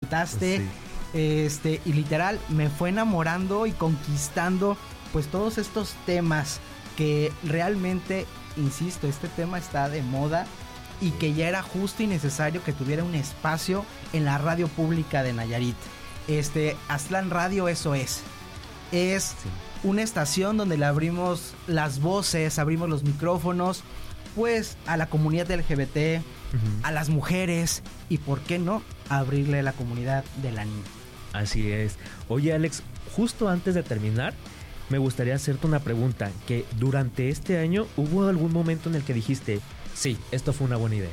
comentaste. Y literal me fue enamorando y conquistando pues todos estos temas que realmente, insisto, este tema está de moda y que ya era justo y necesario que tuviera un espacio en la radio pública de Nayarit. Aztlán Radio eso es una estación donde le abrimos las voces, abrimos los micrófonos pues a la comunidad LGBT, a las mujeres y por qué no abrirle a la comunidad del anime. Así es. Oye, Alex, justo antes de terminar, me gustaría hacerte una pregunta. Que durante este año, ¿hubo algún momento en el que dijiste, sí, esto fue una buena idea?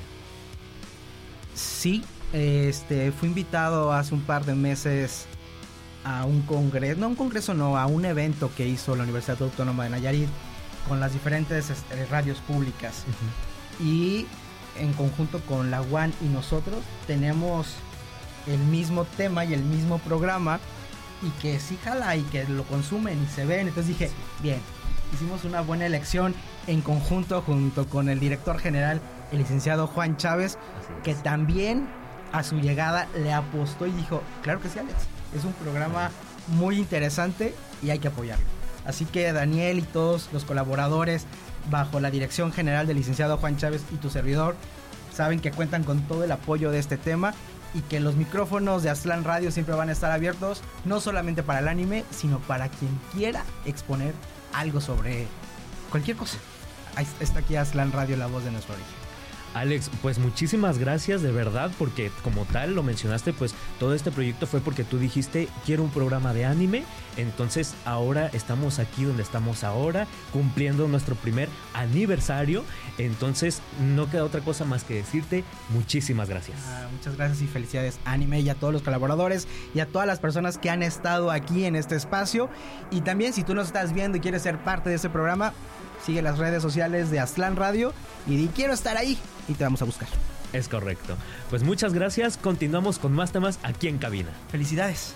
Sí, fui invitado hace un par de meses a un congreso, a un evento que hizo la Universidad Autónoma de Nayarit con las diferentes radios públicas. Y en conjunto con la UAN y nosotros tenemos el mismo tema y el mismo programa y que sí jala y que lo consumen y se ven. Entonces dije, bien, hicimos una buena elección en conjunto junto con el director general, el licenciado Juan Chávez, que también a su llegada le apostó y dijo, claro que sí, Alex, es un programa muy interesante y hay que apoyarlo. Así que Daniel y todos los colaboradores bajo la dirección general del licenciado Juan Chávez y tu servidor saben que cuentan con todo el apoyo de este tema y que los micrófonos de Aztlán Radio siempre van a estar abiertos, no solamente para el anime, sino para quien quiera exponer algo sobre cualquier cosa. Ahí está aquí Aztlán Radio, la voz de nuestro origen. Alex, pues muchísimas gracias de verdad, porque como tal lo mencionaste, pues todo este proyecto fue porque tú dijiste, quiero un programa de anime. Entonces ahora estamos aquí donde estamos ahora, cumpliendo nuestro primer aniversario. Entonces no queda otra cosa más que decirte muchísimas gracias. Muchas gracias y felicidades Anime y a todos los colaboradores y a todas las personas que han estado aquí en este espacio. Y también si tú nos estás viendo y quieres ser parte de este programa, sigue las redes sociales de Aztlán Radio y di quiero estar ahí y te vamos a buscar. Es correcto. Pues muchas gracias. Continuamos con más temas aquí en cabina. Felicidades.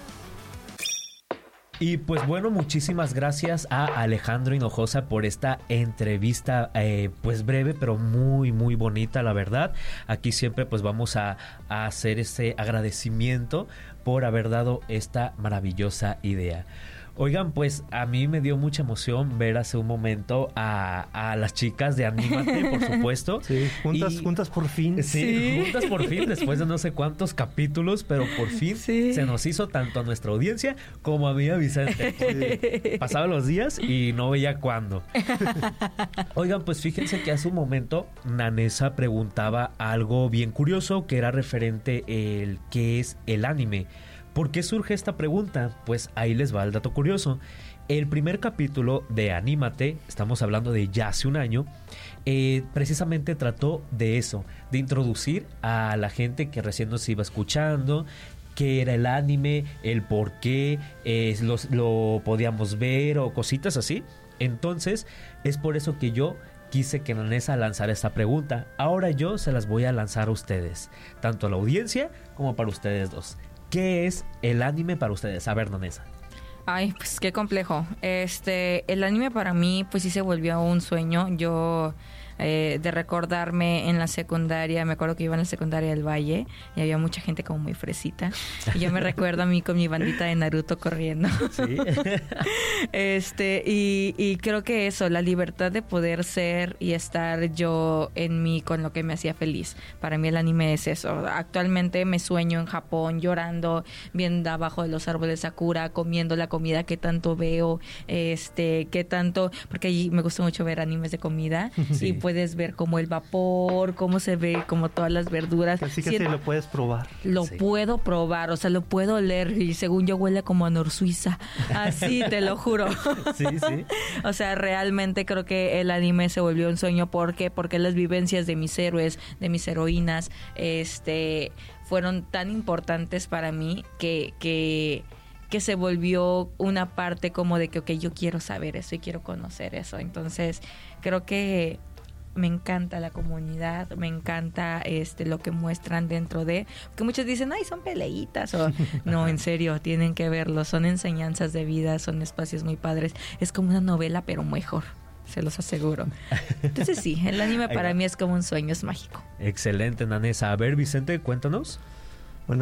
Y pues bueno, muchísimas gracias a Alejandro Hinojosa por esta entrevista pues breve pero muy muy bonita, la verdad. Aquí siempre pues vamos a hacer ese agradecimiento por haber dado esta maravillosa idea. Oigan, pues a mí me dio mucha emoción ver hace un momento a las chicas de Anímate, por supuesto. Sí, juntas por fin. Sí, juntas por fin, después de no sé cuántos capítulos, pero por fin se nos hizo tanto a nuestra audiencia como a mí, a Vicente. Pasaban los días y no veía cuándo. Oigan, pues fíjense que hace un momento Nanesa preguntaba algo bien curioso, que era referente el qué es el anime. ¿Por qué surge esta pregunta? Pues ahí les va el dato curioso. El primer capítulo de Anímate, estamos hablando de ya hace un año, precisamente trató de eso, de introducir a la gente que recién nos iba escuchando, qué era el anime, el por qué lo podíamos ver o cositas así. Entonces, es por eso que yo quise que Nanesa lanzara esta pregunta. Ahora yo se las voy a lanzar a ustedes, tanto a la audiencia como para ustedes dos. ¿Qué es el anime para ustedes? A ver, Nanesa. Ay, pues qué complejo. El anime para mí, pues sí se volvió un sueño. Yo, de recordarme en la secundaria, me acuerdo que iba en la secundaria del Valle y había mucha gente como muy fresita. Y yo me recuerdo a mí con mi bandita de Naruto corriendo. Sí. Y creo que eso, la libertad de poder ser y estar yo en mí con lo que me hacía feliz. Para mí el anime es eso. Actualmente me sueño en Japón llorando, viendo abajo de los árboles Sakura, comiendo la comida que tanto veo, que tanto, porque allí me gusta mucho ver animes de comida. Sí. Y puedes ver como el vapor, cómo se ve, como todas las verduras. Así que sí lo puedes probar. Lo puedo probar, o sea, lo puedo oler y según yo huele como a Nor Suiza. Así, te lo juro. Sí. O sea, realmente creo que el anime se volvió un sueño. ¿Por qué? Porque las vivencias de mis héroes, de mis heroínas, fueron tan importantes para mí que se volvió una parte como de que, ok, yo quiero saber eso y quiero conocer eso. Entonces, creo que me encanta la comunidad, me encanta lo que muestran dentro de, porque muchos dicen, ay, son peleitas, o no, en serio, tienen que verlo, son enseñanzas de vida, son espacios muy padres, es como una novela, pero mejor, se los aseguro. Entonces sí, el anime para mí es como un sueño, es mágico. Excelente, Nanesa. A ver, Vicente, cuéntanos. Bueno,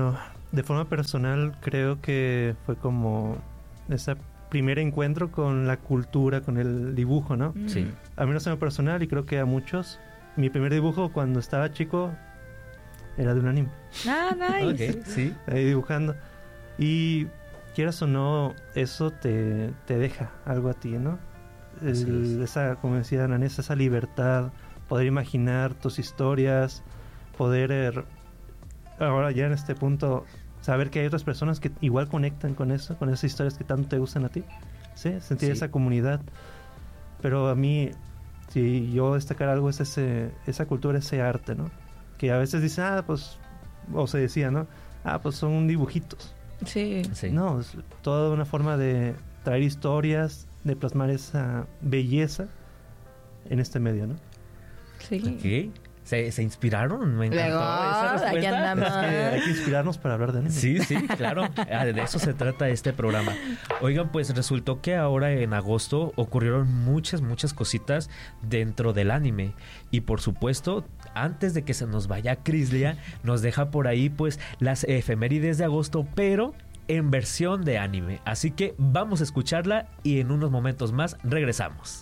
De forma personal, creo que fue como ese primer encuentro con la cultura, con el dibujo, ¿no? Sí. A mí no es personal y creo que a muchos. Mi primer dibujo cuando estaba chico era de un anime. Ah, nice. Ok, sí. Ahí dibujando. Y quieras o no, eso te deja algo a ti, ¿no? Esa, como decía Nanés, esa libertad, poder imaginar tus historias, poder, ahora ya en este punto, saber que hay otras personas que igual conectan con eso, con esas historias que tanto te gustan a ti, ¿sí? Sentir esa comunidad. Pero a mí, si yo destacar algo, es esa cultura, ese arte, ¿no? Que a veces dicen, pues, o se decía, ¿no? Pues son dibujitos. Sí. No, es toda una forma de traer historias, de plasmar esa belleza en este medio, ¿no? Sí. Ok. ¿Se inspiraron? Me encantó esa respuesta. Aquí andamos. Es que hay que inspirarnos para hablar de anime. Sí, claro. De eso se trata este programa. Oigan, pues resultó que ahora en agosto ocurrieron muchas cositas dentro del anime. Y por supuesto, antes de que se nos vaya Crislia, nos deja por ahí pues las efemérides de agosto, pero en versión de anime. Así que vamos a escucharla y en unos momentos más regresamos.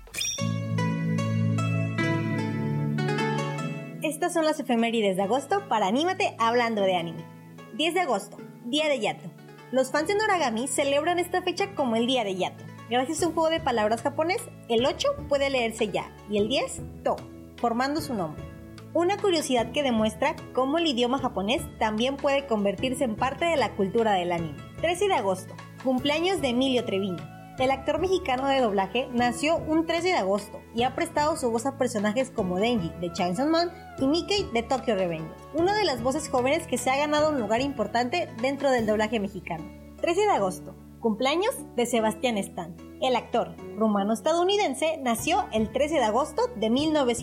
Estas son las efemérides de agosto para Anímate hablando de anime. 10 de agosto, Día de Yato. Los fans de Noragami celebran esta fecha como el Día de Yato. Gracias a un juego de palabras japonés, el 8 puede leerse ya y el 10 to, formando su nombre. Una curiosidad que demuestra cómo el idioma japonés también puede convertirse en parte de la cultura del anime. 13 de agosto, cumpleaños de Emilio Treviño. El actor mexicano de doblaje nació un 13 de agosto y ha prestado su voz a personajes como Denji de Chainsaw Man y Mickey de Tokyo Revengers, una de las voces jóvenes que se ha ganado un lugar importante dentro del doblaje mexicano. 13 de agosto, cumpleaños de Sebastián Stan. El actor rumano-estadounidense nació el 13 de agosto de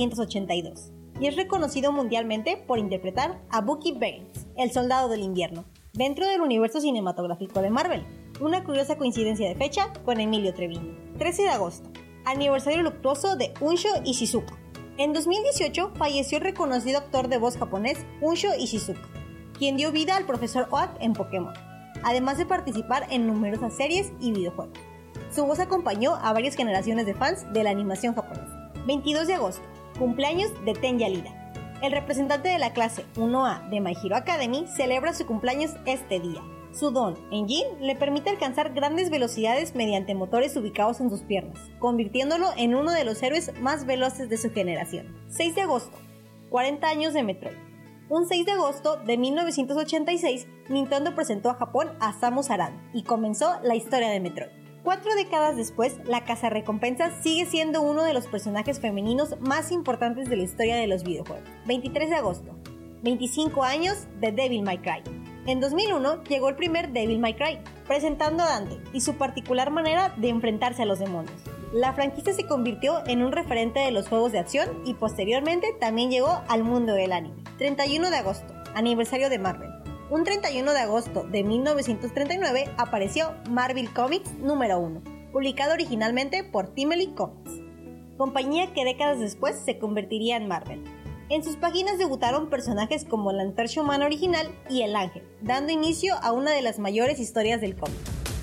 1982 y es reconocido mundialmente por interpretar a Bucky Barnes, el soldado del invierno, dentro del universo cinematográfico de Marvel. Una curiosa coincidencia de fecha con Emilio Treviño. 13 de agosto, aniversario luctuoso de Unsho Ishizuka. En 2018 falleció el reconocido actor de voz japonés Unsho Ishizuka, quien dio vida al profesor Oak en Pokémon, además de participar en numerosas series y videojuegos. Su voz acompañó a varias generaciones de fans de la animación japonesa. 22 de agosto, cumpleaños de Tenya Lira. El representante de la clase 1A de My Hero Academy celebra su cumpleaños este día. Su don, Engine, le permite alcanzar grandes velocidades mediante motores ubicados en sus piernas, convirtiéndolo en uno de los héroes más veloces de su generación. 6 de agosto, 40 años de Metroid. Un 6 de agosto de 1986, Nintendo presentó a Japón a Samus Aran y comenzó la historia de Metroid. 4 décadas después, la cazarrecompensas sigue siendo uno de los personajes femeninos más importantes de la historia de los videojuegos. 23 de agosto, 25 años de Devil May Cry. En 2001 llegó el primer Devil May Cry, presentando a Dante y su particular manera de enfrentarse a los demonios. La franquicia se convirtió en un referente de los juegos de acción y posteriormente también llegó al mundo del anime. 31 de agosto, aniversario de Marvel. Un 31 de agosto de 1939 apareció Marvel Comics número 1, publicado originalmente por Timely Comics, compañía que décadas después se convertiría en Marvel. En sus páginas debutaron personajes como la Antorcha Humana original y el Ángel, dando inicio a una de las mayores historias del cómic.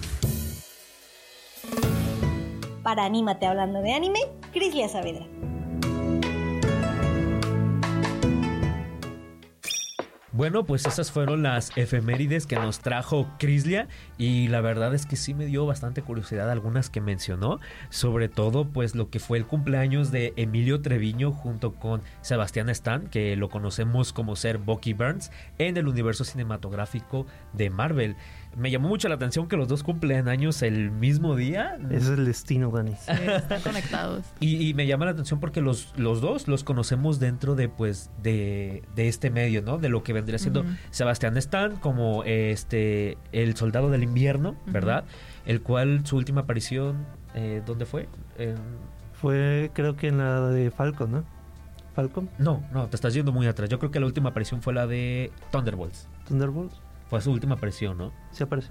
Para Anímate hablando de anime, Crislia Saavedra. Bueno, pues esas fueron las efemérides que nos trajo Crislia y la verdad es que sí me dio bastante curiosidad algunas que mencionó, sobre todo pues lo que fue el cumpleaños de Emilio Treviño junto con Sebastián Stan, que lo conocemos como ser Bucky Barnes en el universo cinematográfico de Marvel. Me llamó mucho la atención que los dos cumplen años el mismo día. Ese es el destino, Dani. Sí, están conectados. Y me llama la atención porque los dos los conocemos dentro de pues de este medio, ¿no? De lo que vendría siendo Sebastián Stan como el soldado del invierno, ¿verdad? El cual su última aparición, ¿dónde fue? Fue creo que en la de Falcon, ¿no? ¿Falcon? No, te estás yendo muy atrás. Yo creo que la última aparición fue la de Thunderbolts. ¿Thunderbolts? Fue su última aparición, ¿no? ¿Sí apareció?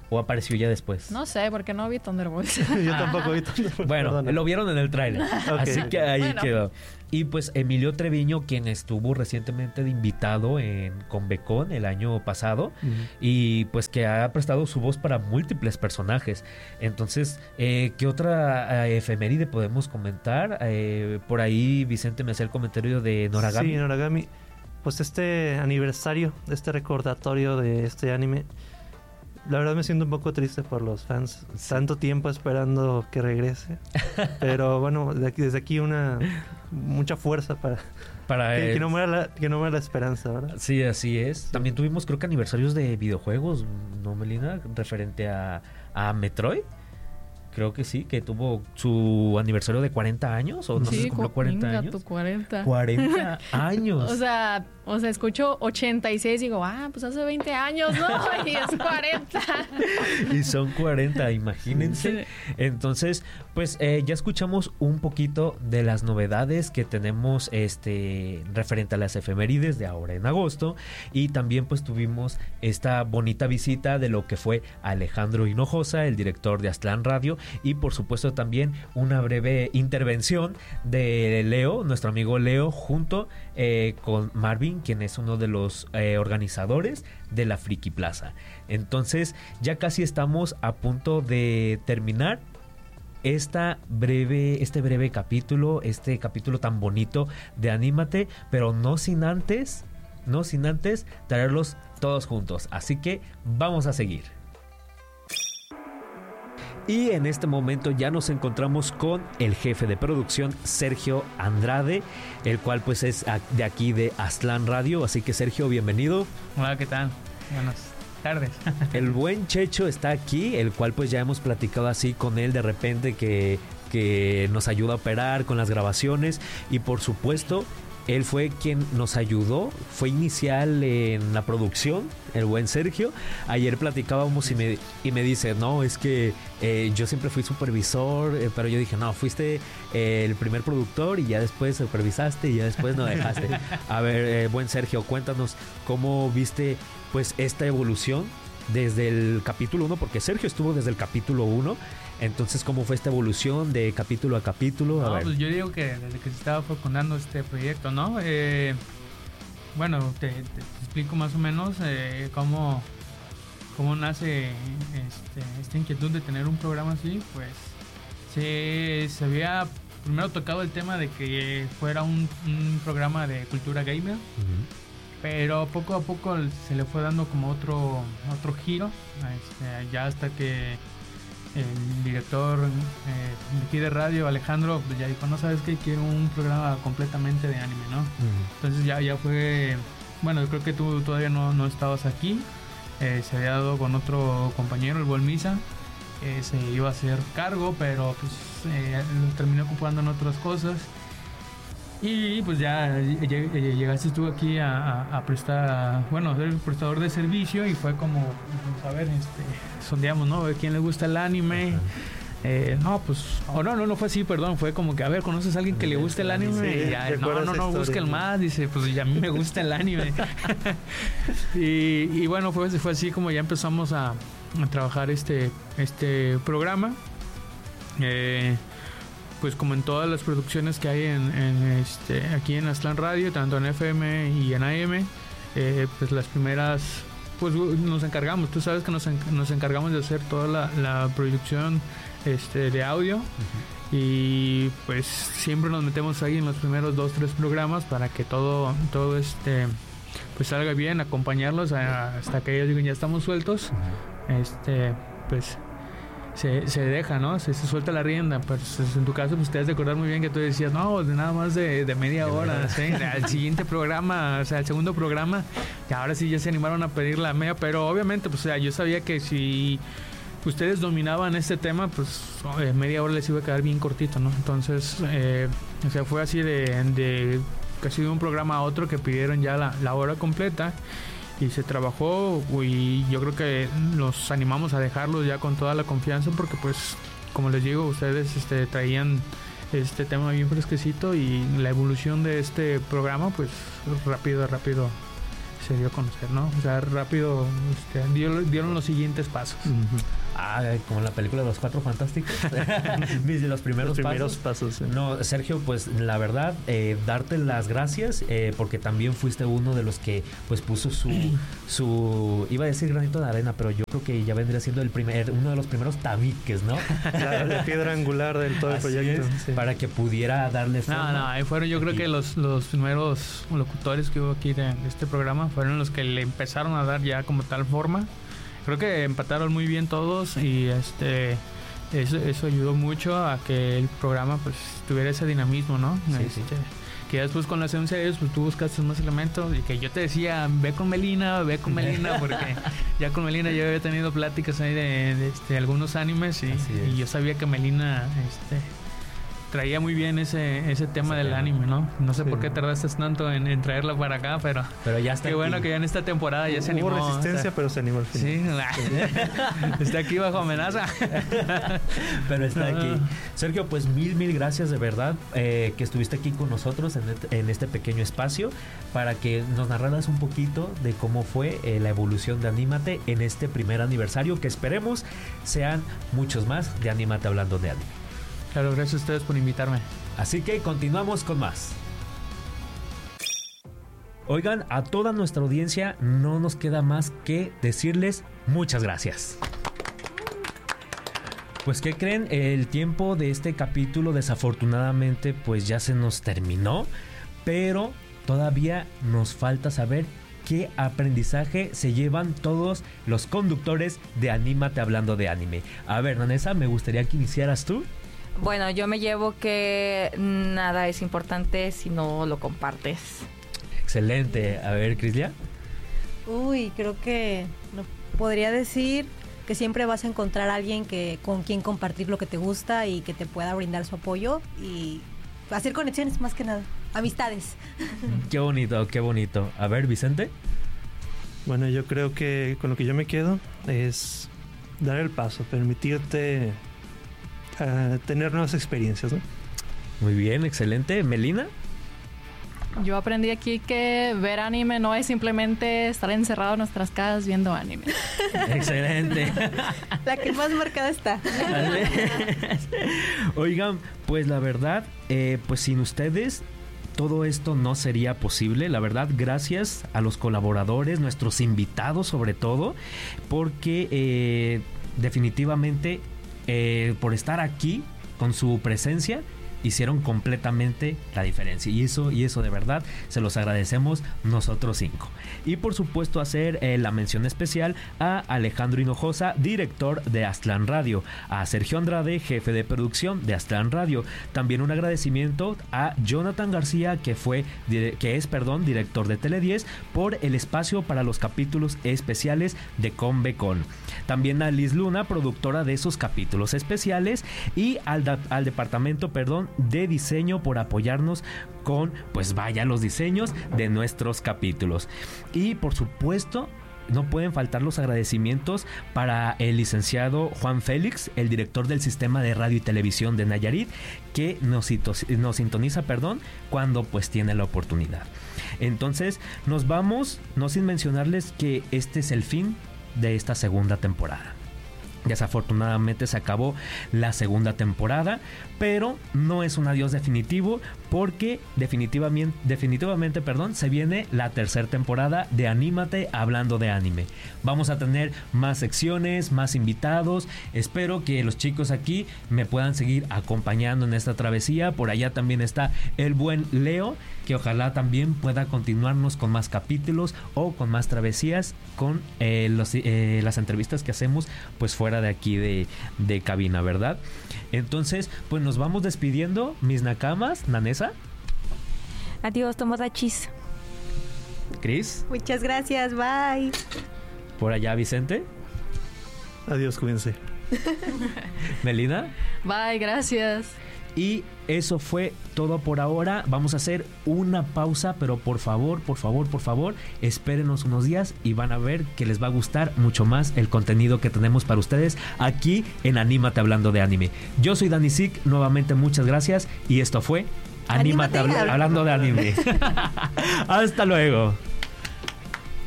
¿O apareció ya después? No sé, porque no vi Thunderbolts. Yo tampoco vi Thunderbolts. Bueno, Perdona. lo vieron en el tráiler. Así que ahí quedó. Y pues Emilio Treviño, quien estuvo recientemente de invitado en Convecon el año pasado, y pues que ha prestado su voz para múltiples personajes. Entonces, ¿qué otra efeméride podemos comentar? Por ahí Vicente me hacía el comentario de Noragami. Sí, Noragami. Pues este aniversario, este recordatorio de este anime, la verdad me siento un poco triste por los fans. Sí. Tanto tiempo esperando que regrese. Pero bueno, desde aquí mucha fuerza para que no muera la esperanza, ¿verdad? Sí, así es. Sí. También tuvimos, creo que aniversarios de videojuegos, ¿no, Melina? Referente a Metroid. Creo que sí, que tuvo su aniversario de 40 años, o no sé si cumplió 40 años. 40. 40 años. O sea, escucho 86 y digo, pues hace 20 años, ¿no? Y es 40. Y son 40, imagínense. Sí. Entonces, pues ya escuchamos un poquito de las novedades que tenemos referente a las efemérides de ahora en agosto, y también pues tuvimos esta bonita visita de lo que fue Alejandro Hinojosa, el director de Aztlán Radio, y por supuesto también una breve intervención de Leo, nuestro amigo Leo, junto con Marvin, quien es uno de los organizadores de la Friki Plaza. Entonces ya casi estamos a punto de terminar este breve capítulo, este capítulo tan bonito de Anímate, pero no sin antes traerlos todos juntos. Así que vamos a seguir. Y en este momento ya nos encontramos con el jefe de producción, Sergio Andrade, el cual pues es de aquí de Aztlán Radio. Así que Sergio, bienvenido. Hola, ¿qué tal? Buenas tardes. El buen Checho está aquí, el cual pues ya hemos platicado así con él de repente que nos ayuda a operar con las grabaciones, y por supuesto él fue quien nos ayudó, fue inicial en la producción, el buen Sergio. Ayer platicábamos y me dice, no, es que yo siempre fui supervisor, pero yo dije, no, fuiste el primer productor y ya después supervisaste y ya después no dejaste. A ver, buen Sergio, cuéntanos cómo viste pues esta evolución desde el capítulo 1, porque Sergio estuvo desde el capítulo 1. Entonces, ¿cómo fue esta evolución de capítulo a capítulo? A ver. Pues yo digo que desde que se estaba fecundando este proyecto, ¿no? Bueno, te explico más o menos cómo nace esta inquietud de tener un programa así. Pues se había primero tocado el tema de que fuera un programa de cultura gamer, pero poco a poco se le fue dando como otro giro, ya hasta que el director de aquí de radio, Alejandro, pues ya dijo, no, sabes que quiero un programa completamente de anime, ¿no? Entonces ya fue, bueno, yo creo que tú todavía no estabas aquí, se había dado con otro compañero, el Volmisa, se iba a hacer cargo, pero pues terminó ocupando en otras cosas. Y pues ya llegaste tú aquí a prestar, bueno, a ser el prestador de servicio, y fue como, pues, a ver, sondeamos, ¿no? A ver quién le gusta el anime. No, pues, no fue así, perdón, fue como que, a ver, ¿conoces a alguien que le guste el anime? Sí, y ya, no, busquen más, dice, pues ya a mí me gusta el anime. y bueno, fue así como ya empezamos a trabajar este programa. Pues como en todas las producciones que hay aquí en Aztlán Radio, tanto en FM y en AM, pues las primeras, pues nos encargamos, tú sabes que nos encargamos de hacer toda la producción de audio, y pues siempre nos metemos ahí en los primeros 2-3 programas para que todo pues salga bien, acompañarlos hasta que ellos digan ya estamos sueltos, pues se deja, ¿no? Se suelta la rienda. Pues en tu caso, pues te has de acordar muy bien que tú decías, no, de nada más de media hora, ¿sí? Al siguiente programa, o sea, el segundo programa, y ahora sí ya se animaron a pedir la media, pero obviamente, pues, o sea, yo sabía que si ustedes dominaban este tema, pues media hora les iba a quedar bien cortito, ¿no? Entonces, o sea, fue así de casi de un programa a otro que pidieron ya la hora completa. Y se trabajó, y yo creo que los animamos a dejarlos ya con toda la confianza, porque pues como les digo, ustedes traían este tema bien fresquecito, y la evolución de este programa pues rápido se dio a conocer, ¿no? O sea, rápido dieron los siguientes pasos. Como la película de los Cuatro Fantásticos. los primeros pasos. Sí. No, Sergio, pues la verdad, darte las gracias, porque también fuiste uno de los que pues puso su iba a decir granito de arena, pero yo creo que ya vendría siendo uno de los primeros tabiques, ¿no? La piedra angular del todo el proyecto. Sí. Para que pudiera darle forma. Ahí fueron yo creo que los primeros locutores que hubo aquí de este programa fueron los que le empezaron a dar ya como tal forma. Creo que empataron muy bien todos y eso ayudó mucho a que el programa pues tuviera ese dinamismo, ¿no? Sí. Que después con la sesión series pues tú buscaste más elementos y que yo te decía ve con Melina porque ya con Melina yo había tenido pláticas ahí de algunos animes y yo sabía que Melina traía muy bien ese tema del anime, ¿no? No sé por qué tardaste tanto en traerla para acá, pero ya está. Qué bueno que ya en esta temporada ya se animó. Hubo resistencia, pero se animó al final. Sí, está aquí bajo amenaza. Pero está aquí. Sergio, pues mil gracias de verdad que estuviste aquí con nosotros en este pequeño espacio para que nos narraras un poquito de cómo fue la evolución de Anímate en este primer aniversario, que esperemos sean muchos más de Anímate hablando de anime. Claro, gracias a ustedes por invitarme. Así que continuamos con más. Oigan, a toda nuestra audiencia no nos queda más que decirles muchas gracias. Pues, ¿qué creen? El tiempo de este capítulo desafortunadamente pues ya se nos terminó, pero todavía nos falta saber qué aprendizaje se llevan todos los conductores de Anímate hablando de anime. A ver, Nanesa, me gustaría que iniciaras tú. Bueno, yo me llevo que nada es importante si no lo compartes. Excelente. A ver, Crislia. Creo que podría decir que siempre vas a encontrar a alguien con quien compartir lo que te gusta y que te pueda brindar su apoyo y hacer conexiones más que nada, amistades. Qué bonito, qué bonito. A ver, Vicente. Bueno, yo creo que con lo que yo me quedo es dar el paso, permitirte tener nuevas experiencias, ¿no? Muy bien, excelente. ¿Melina? Yo aprendí aquí que ver anime no es simplemente estar encerrado en nuestras casas viendo anime. Excelente. La que más marcada está. Oigan, pues la verdad, pues sin ustedes todo esto no sería posible. La verdad, gracias a los colaboradores, nuestros invitados sobre todo, porque definitivamente por estar aquí con su presencia hicieron completamente la diferencia y eso de verdad se los agradecemos nosotros 5. Y por supuesto hacer la mención especial a Alejandro Hinojosa, director de Aztlán Radio, a Sergio Andrade, jefe de producción de Aztlán Radio. También un agradecimiento a Jonathan García, que es director de Tele10, por el espacio para los capítulos especiales de Convecon. También a Liz Luna, productora de esos capítulos especiales, y al departamento, de diseño, por apoyarnos con, pues vaya, los diseños de nuestros capítulos. Y por supuesto, no pueden faltar los agradecimientos para el licenciado Juan Félix, el director del Sistema de Radio y Televisión de Nayarit, que nos sintoniza, cuando pues tiene la oportunidad. Entonces, nos vamos, no sin mencionarles que este es el fin de esta segunda temporada. Desafortunadamente se acabó la segunda temporada, pero no es un adiós definitivo, porque definitivamente, se viene la tercera temporada de Anímate hablando de anime. Vamos a tener más secciones, más invitados. Espero que los chicos aquí me puedan seguir acompañando en esta travesía. Por allá también está el buen Leo, que ojalá también pueda continuarnos con más capítulos o con más travesías con las entrevistas que hacemos pues fuera de aquí de cabina, ¿verdad? Entonces, pues nos vamos despidiendo, mis nakamas. Nanesa. Adiós, tomodachis. Cris. Muchas gracias, bye. Por allá, Vicente. Adiós, cuídense. Melina. Bye, gracias. Y eso fue todo por ahora. Vamos a hacer una pausa, pero por favor, espérenos unos días y van a ver que les va a gustar mucho más el contenido que tenemos para ustedes aquí en Anímate hablando de anime. Yo soy Dani Sick, nuevamente muchas gracias y esto fue Anímate hablando de anime. Hasta luego.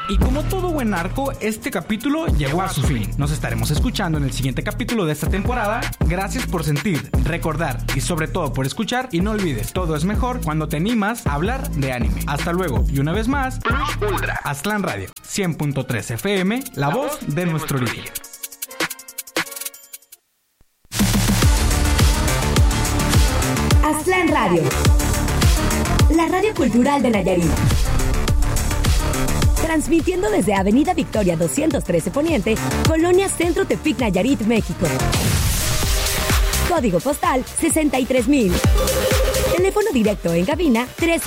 Y como todo buen narco, este capítulo llegó a su fin. Nos estaremos escuchando en el siguiente capítulo de esta temporada. Gracias por sentir, recordar y sobre todo por escuchar. Y no olvides, todo es mejor cuando te animas a hablar de anime. Hasta luego. Y una vez más, Plus Ultra, Aztlán Radio, 100.3 FM, la voz de nuestro origen. Aztlán Radio, la radio cultural de Nayarit. Transmitiendo desde Avenida Victoria 213 Poniente, Colonia Centro Tepic, Nayarit, México. Código postal 63,000. Teléfono directo en cabina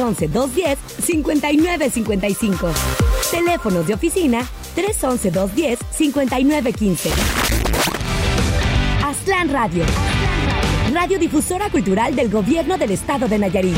311-210-5955. Teléfonos de oficina 311-210-5915. Aztlán Radio. Radiodifusora cultural del Gobierno del Estado de Nayarit.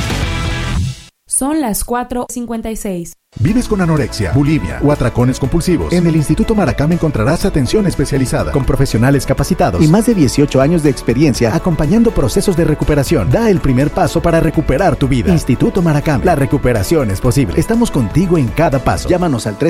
Son las 4:56. ¿Vives con anorexia, bulimia o atracones compulsivos? En el Instituto Maracam encontrarás atención especializada con profesionales capacitados y más de 18 años de experiencia acompañando procesos de recuperación. Da el primer paso para recuperar tu vida. Instituto Maracam, la recuperación es posible. Estamos contigo en cada paso. Llámanos al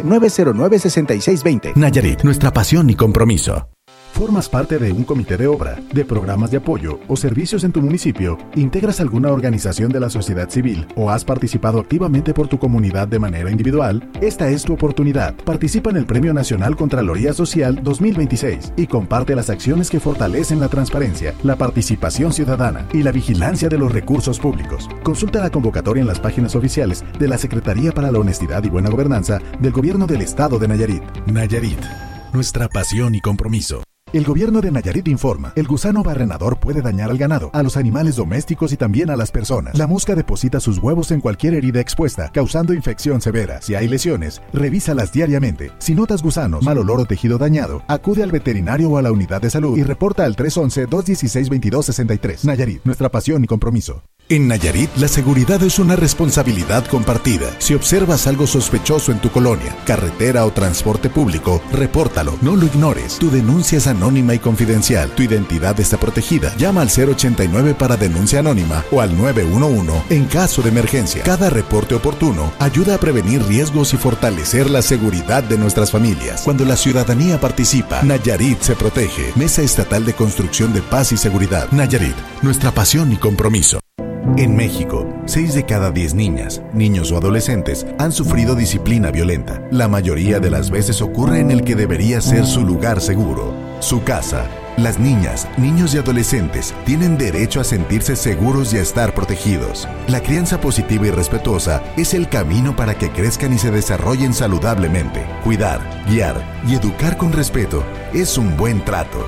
311-909-6620. Nayarit, nuestra pasión y compromiso. ¿Formas parte de un comité de obra, de programas de apoyo o servicios en tu municipio? ¿Integras alguna organización de la sociedad civil o has participado activamente por tu comunidad de manera individual? Esta es tu oportunidad. Participa en el Premio Nacional Contraloría Social 2026 y comparte las acciones que fortalecen la transparencia, la participación ciudadana y la vigilancia de los recursos públicos. Consulta la convocatoria en las páginas oficiales de la Secretaría para la Honestidad y Buena Gobernanza del Gobierno del Estado de Nayarit. Nayarit, nuestra pasión y compromiso. El Gobierno de Nayarit informa, el gusano barrenador puede dañar al ganado, a los animales domésticos y también a las personas. La mosca deposita sus huevos en cualquier herida expuesta, causando infección severa. Si hay lesiones, revísalas diariamente. Si notas gusanos, mal olor o tejido dañado, acude al veterinario o a la unidad de salud y reporta al 311-216-2263. Nayarit, nuestra pasión y compromiso. En Nayarit, la seguridad es una responsabilidad compartida. Si observas algo sospechoso en tu colonia, carretera o transporte público, repórtalo, no lo ignores. Tu denuncia es anónima y confidencial. Tu identidad está protegida. Llama al 089 para denuncia anónima o al 911 en caso de emergencia. Cada reporte oportuno ayuda a prevenir riesgos y fortalecer la seguridad de nuestras familias. Cuando la ciudadanía participa, Nayarit se protege. Mesa Estatal de Construcción de Paz y Seguridad. Nayarit, nuestra pasión y compromiso. En México, 6 de cada 10 niñas, niños o adolescentes han sufrido disciplina violenta. La mayoría de las veces ocurre en el que debería ser su lugar seguro, su casa. Las niñas, niños y adolescentes tienen derecho a sentirse seguros y a estar protegidos. La crianza positiva y respetuosa es el camino para que crezcan y se desarrollen saludablemente. Cuidar, guiar y educar con respeto es un buen trato.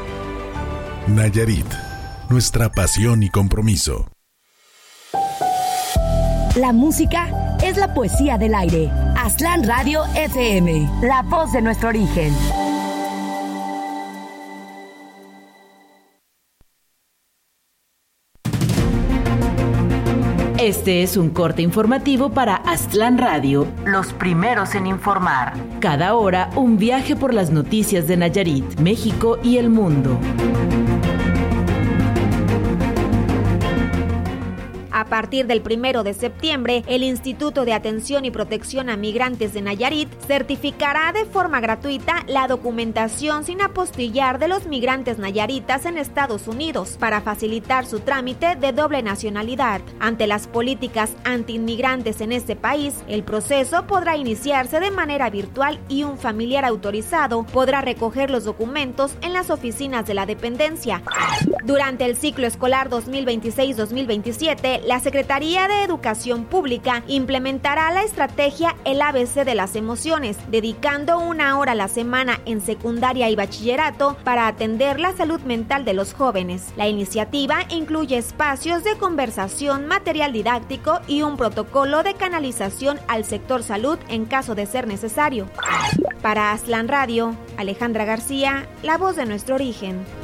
Nayarit, nuestra pasión y compromiso. La música es la poesía del aire. Aztlán Radio FM, la voz de nuestro origen. Este es un corte informativo para Aztlán Radio, los primeros en informar. Cada hora, un viaje por las noticias de Nayarit, México y el mundo. A partir del 1 de septiembre, el Instituto de Atención y Protección a Migrantes de Nayarit certificará de forma gratuita la documentación sin apostillar de los migrantes nayaritas en Estados Unidos para facilitar su trámite de doble nacionalidad. Ante las políticas antiinmigrantes en este país, el proceso podrá iniciarse de manera virtual y un familiar autorizado podrá recoger los documentos en las oficinas de la dependencia. Durante el ciclo escolar 2026-2027, la Secretaría de Educación Pública implementará la estrategia El ABC de las Emociones, dedicando 1 hora a la semana en secundaria y bachillerato para atender la salud mental de los jóvenes. La iniciativa incluye espacios de conversación, material didáctico y un protocolo de canalización al sector salud en caso de ser necesario. Para Aztlán Radio, Alejandra García, la voz de nuestro origen.